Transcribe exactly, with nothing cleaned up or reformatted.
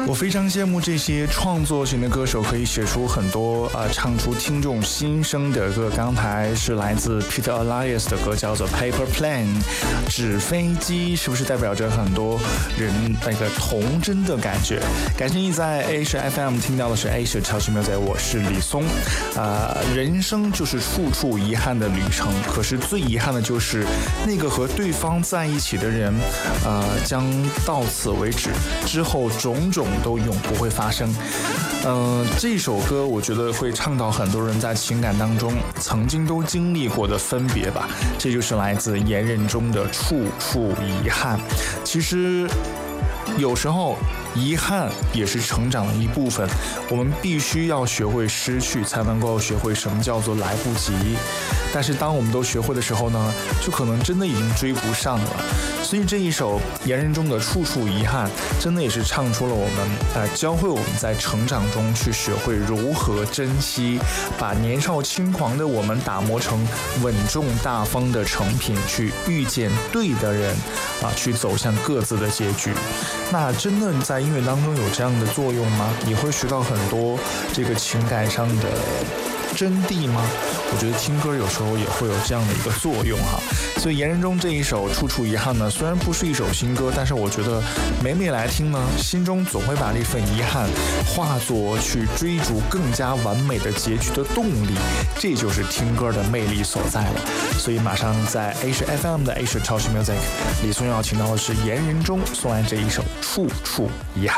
我非常羡慕这些创作型的歌手，可以写出很多呃唱出听众心声的歌。刚才是来自 Peter Elias 的歌，叫做 Paper Plane 纸飞机，是不是代表着很多人那个童真的感觉？感谢你在 Asia F M 听到的是 Asia 超级喵仔，我是李松。呃，人生就是处处遗憾的旅程，可是最遗憾的就是那个和对方在一起的人，呃，将到此为止，之后种种都永不会发生。嗯、呃，这首歌我觉得会倡导很多人在情感当中曾经都经历过的分别吧。这就是来自言人中的处处遗憾。其实有时候遗憾也是成长的一部分，我们必须要学会失去，才能够学会什么叫做来不及。但是当我们都学会的时候呢，就可能真的已经追不上了。所以这一首言人中的处处遗憾，真的也是唱出了我们呃，教会我们在成长中去学会如何珍惜，把年少轻狂的我们打磨成稳重大方的成品，去遇见对的人啊，去走向各自的结局。那真的在音乐当中有这样的作用吗？你会学到很多这个情感上的真谛吗？我觉得听歌有时候也会有这样的一个作用哈。所以言人中这一首处处遗憾呢，虽然不是一首新歌，但是我觉得每每来听呢，心中总会把这份遗憾化作去追逐更加完美的结局的动力，这就是听歌的魅力所在了。所以马上在 Asia F M 的 Asia 超级 Music， 李松要请到的是言人中送来这一首处处遗憾。